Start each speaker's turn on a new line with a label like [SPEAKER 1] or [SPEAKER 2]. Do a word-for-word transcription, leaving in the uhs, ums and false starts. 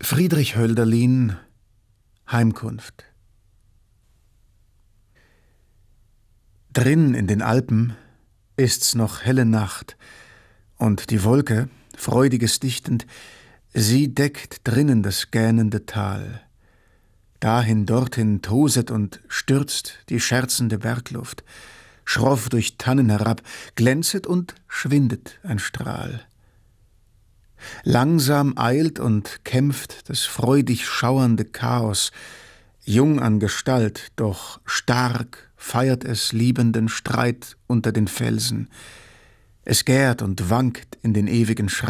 [SPEAKER 1] Friedrich Hölderlin, Heimkunft. Drin in den Alpen ist's noch helle Nacht, und die Wolke, freudiges dichtend, sie deckt drinnen das gähnende Tal. Dahin, dorthin toset und stürzt die scherzende Bergluft, schroff durch Tannen herab, glänzet und schwindet ein Strahl. Langsam eilt und kämpft das freudig schauernde Chaos, jung an Gestalt, doch stark feiert es liebenden Streit unter den Felsen. Es gärt und wankt in den ewigen Schreiten.